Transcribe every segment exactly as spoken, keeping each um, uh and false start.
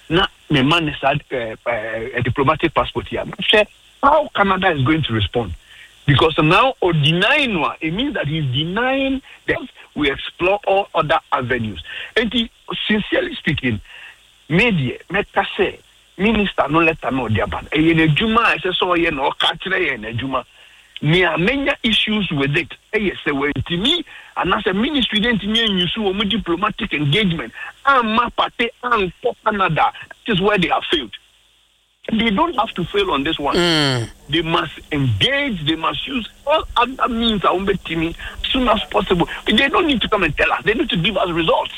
na me man is a diplomatic passport here. How Canada is going to respond? Because now or denying one, it means that he's denying that we explore all other avenues. And he, sincerely speaking, media, meta say, minister no let know their ban. E yene juma I say so ye no kachire yene juma. Ni amenya issues with it. E say we ntimi and as a ministry dey ntimi use wo diplomatic engagement. Amma party and Canada. That is where they have failed. They don't have to fail on this one. Mm. They must engage. They must use all other means as soon as possible. They don't need to come and tell us. They need to give us results.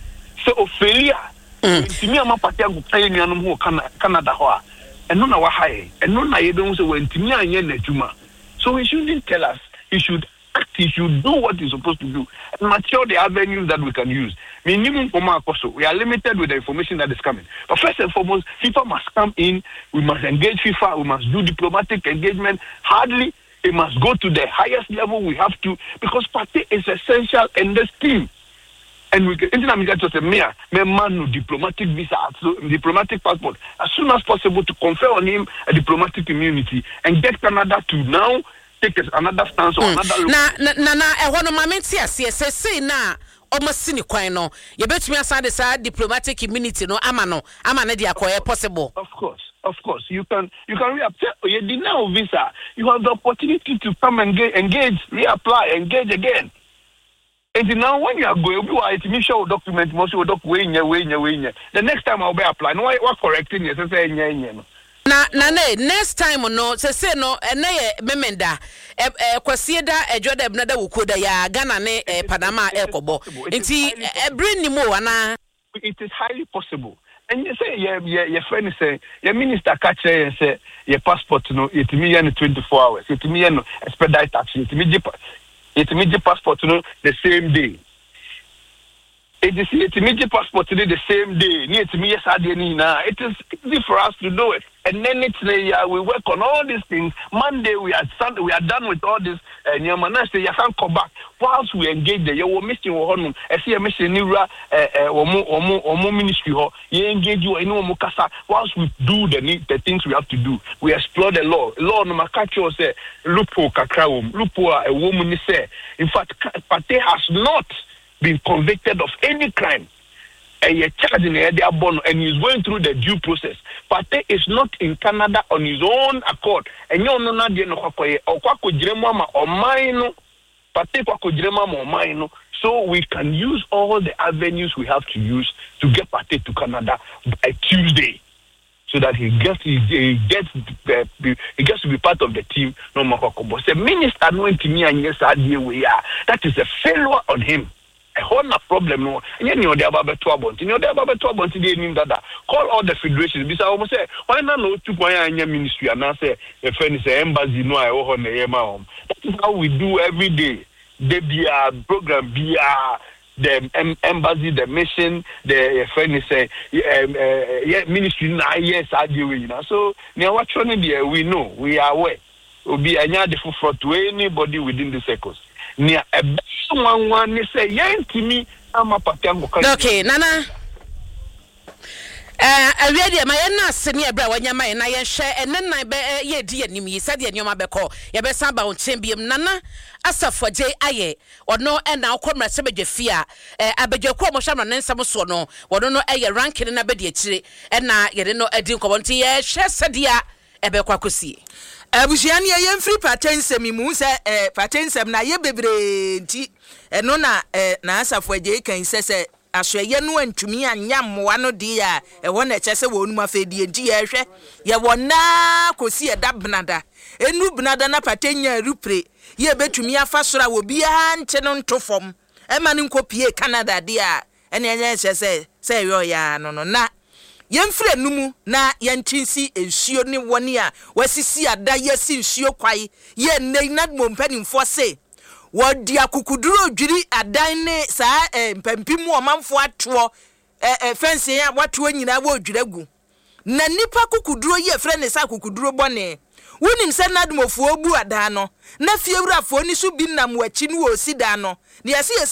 So failure. To me, I'm a party who play in Canada. And no, no, high. And no, I don't say when to me I Juma. So he shouldn't tell us. He should act. He should do what he's supposed to do and mature the avenues that we can use. Minimum we are limited with the information that is coming. But first and foremost, FIFA must come in. We must engage FIFA. We must do diplomatic engagement. Hardly it must go to the highest level we have to, because party is essential in this team. And we can just say, me, me man no diplomatic visa, so diplomatic passport, as soon as possible to confer on him a diplomatic immunity and get Canada to now take another stance or mm. another. Na na na e hono mamenti ase ese say na omasini kwan no ye betumi asade sa diplomatic immunity no ama no ama na dia akoye possible. Of course, of course, you can you can reapply. You deny visa, you have the opportunity to come and engage, engage reapply, engage again. And now when you are going, you are to show document, most of doc way in your way in your way. The next time I'll be applying, no, what correcting yes, say no. Na na ne next time no se say no na ye memenda e kwasieda ejoda ebnada wukoda ya Ghana ne Panama ekobo nti e bring ni mo ana. It is highly possible. And you say your your friend say your minister catch say say your passport no it me in twenty-four hours, it me no expedite taxi, it me it me passport no the same day. It is it me passport today the same day. It me yesterday na. It is easy for us to do it. And then it's uh, we work on all these things. Monday we are Sunday, we are done with all this. And your man say you can't come back. Whilst we engage there, you will miss you honum. I see a mission new uh omo omo omo ministry ho. You engage you in omo kasa. Whilst we do the the things we have to do, we explore the law. Law no makacho say lupo kakrawum. Lupo a woman say. In fact, Pate has not been convicted of any crime. And you're charging and he's going through the due process. Pate is not in Canada on his own accord. And you know not so we can use all the avenues we have to use to get Pate to Canada by Tuesday, so that he gets he, he gets uh, he gets to be part of the team. No more. The minister knowing to me and yes, we are. That is a failure on him. A whole problem no. You know they about two about. You know they about two about. They mean that call all the federations. Because I almost say why not no two point in your ministry and I say the friend is embassy no I owe on the home. That is how we do every day. The B R program B R the em- embassy the mission the friend is say um, uh, yeah ministry na yes I do you know. So now what trying there we know we are aware. Will be any different to anybody within the circles. Near a one one say me I'm a okay nana eh awia ma ye na se ne ebra wanya ma na ye hwe enen nan be ye di anim yi sade anyoma be ko ye be san ba won chembiem nana asafoje aye ono e na akomra se be dwefia eh abedwako mo hwa no nsam so no wono no e ye ranking na be de akire e na ye de no adi nkobo nti ye hwe sade a e be kwa kosie abusiani ye mfiri patensem mu se eh patensem na ye bebre nti eno na eh na asafoje kan sese asweye no antumi anya mmoa no de a e wo na eche se wo numa fedie nti ye hwe ye wona kosi e da benada enu benada na patenya rupre ye betumi afa sora wo bia nche no ntofom e ma ne nkopie Canada de a ene enya eche se se yo ya no no na yemfre numu na yantinsi ensuo ne woni a wasisi ada yesi nsuo kwai ye nei na mompanimfo se wodi akukuduro dwiri adan ne saa mpampimu omanfo ato eh fence ya wato nyina wo dwiragu na nipa kukuduro ye fre ne sa kukuduro bone wonim se nadmofuo bu adan no na fiewurafo ni so bi nam wachi no osi dan no ne yesi